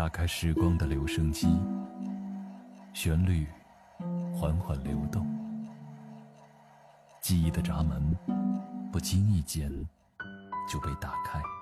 打开时光的留声机，旋律缓缓流动，记忆的闸门不经意间就被打开。